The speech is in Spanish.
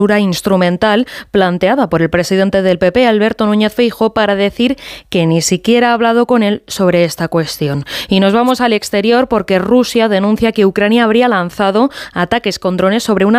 instrumental planteada por el presidente del PP, Alberto Núñez Feijóo, para decir que ni siquiera ha hablado con él sobre esta cuestión. Y nos vamos al exterior porque Rusia denuncia que Ucrania habría lanzado ataques con drones sobre una